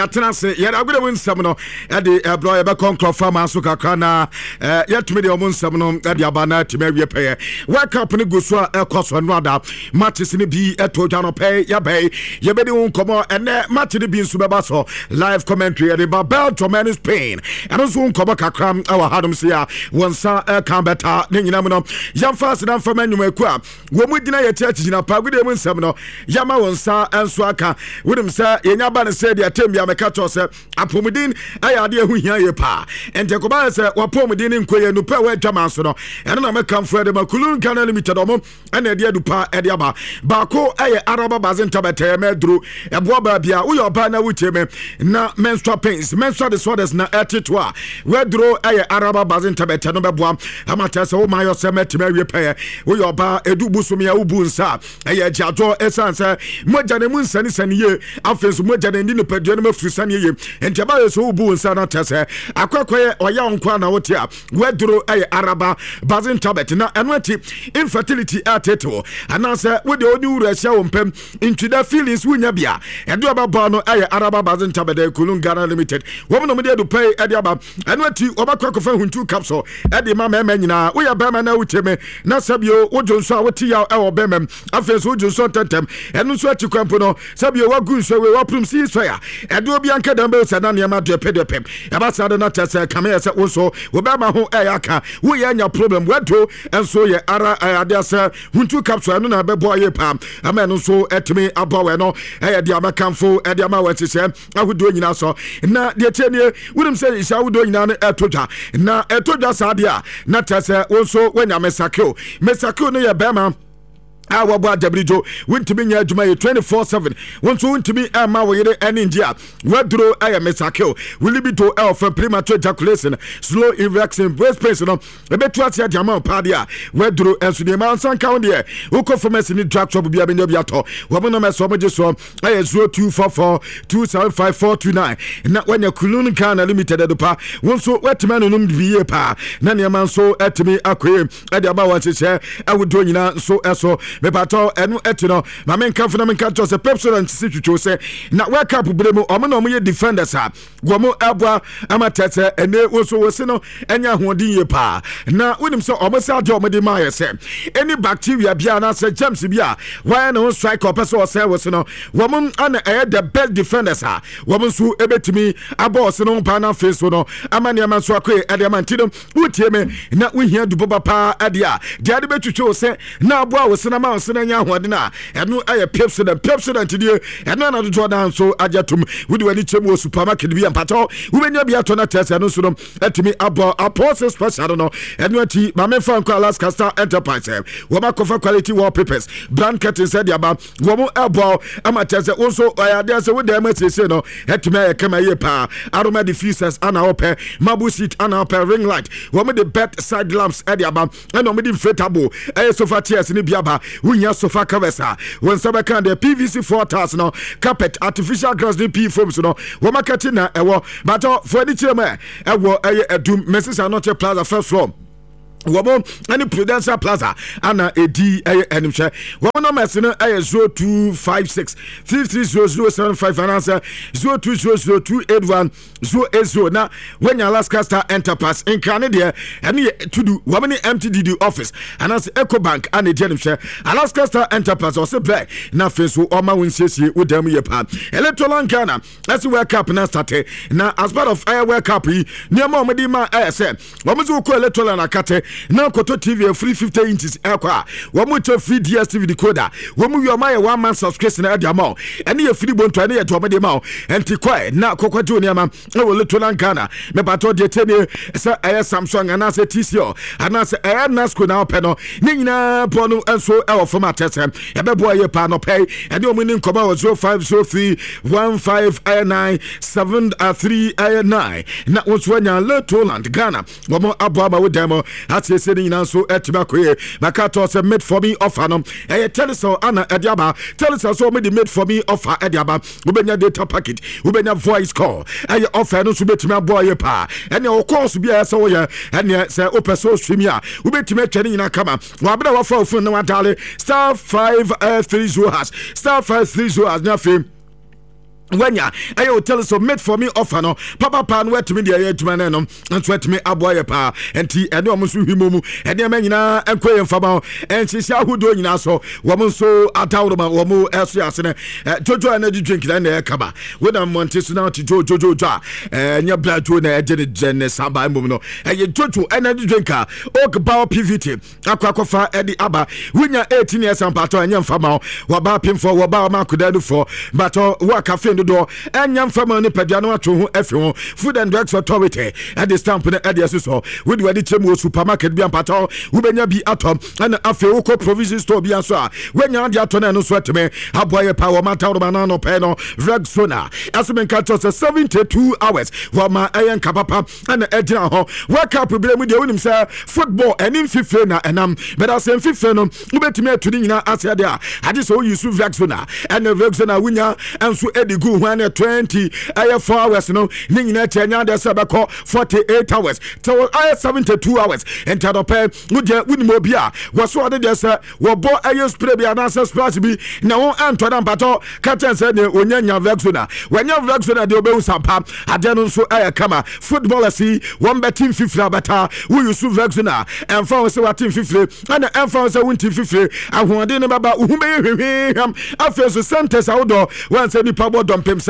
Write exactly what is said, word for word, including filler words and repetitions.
Atenase yɛda agode mu nsɛm no ɛde ɛbrɔ yɛbɛkɔ nkurɔfoɔ ma so kakra na yɛtumi deɛ ɔmo nsɛm no ɛde aba na atumi awie pɛyɛ World Cup no gu so a ɛkɔ so no ada matches no bi ɛtɔ dwa no pɛi yɛbɛi yɛbɛdi wo nkɔmmɔ ɛnɛ match no bi nso bɛba so live commentary yɛde ba Belgium and Spain ɛno nso nkɔmmɔ kakra ɛwɔ hanom se a wɔn nsa ɛka bɛta ne nyinam no yɛmfa aseda mfama nnwumaku a wɔ mu gyina yɛte akyigyina pa agode mu nsɛm no yɛma wɔn nsa ɛnso aka wonim sɛ yɛnya ba no sɛ deɛ atam bia mɛka kyɛw sɛ apɔmuden ayɛ adeɛ ho hia yɛ paa ɛnti ɛkɔba sɛ wapɔmuden ne nkɔyɛ nupɛ a wɔadwama so no ɛno na mɛkamfo ɛde ma Kulun Ghana Limited ɔmo ɛna ɛde adupa ɛde aba baako ɛyɛ araba baze ntabɛtɛɛ mɛduro ɛboa baabi a woyɛ ɔbaa na wotie me na menstrual pains menstrual disorders na ɛtete a wɔaduro ɛyɛ araba baze ntabɛtɛɛ no bɛboa ama kyerɛ sɛ woma yɛ sɛ mɛtumi awie pɛyɛ woyɛ ɔbaa ɛdu bosom a wobu nsa ɛyɛ agyiadɔ ɛsiane sɛ mogya ne mu nsanesane yie afei nso mogya ne ndi nipadua no mafiri sane yie enti ɛba yɛ sɛ wobu nsa no kyerɛ sɛ akɔkɔyɛ ɔyɛ nko a na wote a wɔaduro ɛyɛ araba baze ntabɛtɛɛ na ɛno ati infertility ɛtete hɔ anaasɛ wode ɔne wura ahyia wɔ mpam ntwida feelings wonya bia ɛde ɔbɛbaa no ɛyɛ araba baze ntabɛtɛɛ Kulun Ghana Limited wɔm no mode adupai ɛde aba ɛno ati ɔbɛkɔ akɔfa huntu capsule ɛde ma mɛma nyinaa woyɛ bɛma na wotie me na sɛbio wodwo nso a wote yaw ɛwɔ bɛmam afei nso wodwo nso ntɛntɛm ɛno nso akyi kwampo no sɛbio wagu nso wei waprom sii sɔ a ɛde obi anka dɛm bɛyɛ sɛ na nneɛma dɛpɛdɛpɛm ɛba saa de no tɛ sɛ kame yɛ sɛ wo so wobɛma ho ɛyɛ aka woyɛ anya problem wado ɛnso yɛ ara ade sɛ huntu capsule ɛno na bɛbɔ yɛ paa ama ɛno nso ɛtumi abɔ wɛ no ɛyɛ de amakamfo ɛde ama wɔ nhyehyɛ ahodoɔ nyinaa so na deɛ kyɛ nie wonim sɛ hyɛ ahodoɔ nyinaa no ɛtɔ dwa na ɛtɔ dwa saa deɛ a na tɛ sɛ wo nso woanya mesakeo mesakeo no yɛ bɛrima a wabo adabridjo wontimi nya adwuma yɛ twenty-four seven wonso wontimi ɛma wo yere ɛne ndi a waduro ɛyɛ mesakeo wilibido ɛwɔfa premature ejaculation slow erection breast pains no ɛbɛtu ase ade ama paade a waduro ɛnso deɛ ma nsanka wo deɛ wokɔ pharmacy ne drug shop bia bɛnya bi atɔ wɔmo no mɛsɛ ɔmogye so ɛyɛ zero two four four two seven five four two nine na wanya Kulun Ghana Limited adopa wonso watimi anonom biye paa na nneɛma nso ɛtumi akɔe ɛde ama wɔnhyehyɛ ɛwodoɔ nyinaa nso ɛso mepato enu etino ma menka funa menka to se Pepsodent si twitwo se na World Cup bere mu omo na omo ye defenders a gomo abua amatete ene woso wose no enya hoodin ye pa na wonim se omo se ade omo de ma ye se any bacteria bia na se germs bia why no strike up so se wose no womo ana eh the best defenders a womo so ebetimi abo se no pa na face so no amane ama so akwe ade amantino wotie me na wohia du boba pa ade a de ade betwitwo se na aboa wose na ma wose na nya hoɔden a ɛno ɛyɛ Pepsodent Pepsodent die ɛno na do Jordan so agyatum wudi wani chemu supermarket bi ampato wobenya bi ato na test ɛno so no ɛtimi abo apose special no ɛno ati ma me fan ko Alaska Star Enterprise wɔma kofa quality wallpapers brand curtains said aba wɔmo ɛbo ama test wonso ayade sɛ wo dem asese no ɛtimi ayɛ kama ye pa aroma diffusers ana opɛ mabu seat ana opɛ ring light wɔmo the bed side lamps ɛde aba ɛna wɔmo the inflatable ɛyɛ sofa chairs ni bi aba wunya sofa covers a when sabaka the P V C four tiles no carpet artificial grass ni P foams no wo market na ewo but for any chema ewo eye edum Messi Sanoche Plaza first floor womo any Prudential Plaza ana edi eye enimhwe womo no mess no eye zero two five six three three zero zero seven five and answer zero two zero zero two eight one zero eight zero na when Alaska Star Enterprise in Canada any to do womo ni M T D D office and as EcoBank and edi enimhwe Alaska Star Enterprise or say black na face wo oma winsiesie wo dam ye pa Electoral Ghana as World Cup na start na as part of air World Cup yi niam omedi ma air say womo zo ko electoral na kate na Koto T V free fifty inches ekwa wo mo to free D S T V decoder wo mo wi o ma one month subscription e dia ma ene ye free bonto ene ye to de ma enti kwa na kokwaje oniama e wo Little Ghana me bato de tene se aye Samsung ana se T C O ana se aye Nasco na ope no ni nyina po no enso e wo format tese e be bo ye pa no pay ene o mo ni nkoba wo zero five zero three one five nine seven three nine na wo so nya Little Ghana wo mo abo aba wo demo ati ese ni nyina so etiba koye makato se made for me offer no eh teleso ana ediaba teleso so me made for me offer ediaba ubenya data packet ubenya voice call eh offer no so betimi abo ye pa ene o course bia se wo ye ene se opeso stream ya ubetimi atwa ni nyina kama wa bena wa fa phone na wa dale star five three zero has star five three zero has na fame Wanya, I will tell so made for me offer no Papa Pan wet to me the air to my name and sweat me a boy a pa and tea and almost him and the menina and quay and fama and she shall who doing now so woman so a taurama or more as yasene Jojo energy drink and the kaba when I'm wanting now to Jojo Jojo and your blood to an agent Jen Samba Muno and your Jojo energy drinker Oak Bow P V T Aquacofa Eddie Abba when you're eighteen years and pato and young fama waba pim for waba makudadu for but what cafe door and young family pediano to everyone food and drugs authority at the stamp at the so with the chemo supermarket be pato who be be atom and afeoko provision store be so when you are the no sweat me aboy power matter banana peno Rexona as men catch us seventy-two hours while my iron kapapa and edina ho work up problem with the say football and in fifa na enam but as in fifa no you betime to the na as there I just so use Rexona and Rexona winya and so edi one twenty aye four hours no ni nyina chanya de sebeko forty-eight hours to aye seventy-two hours entado pe wuje winimo bia woso ade de se wo bo aye spray bia na se splash bi na won anto na mpato captain say ne onyanya Vexona wanya Vexona de obe usampa ade no so aye kama football asi one betting fifty beta we use Vexona and for say what team fifty and and for say win team fifty ahode ne baba uhube hwehwe am afeso centers outdoor one say ni pabo pimsa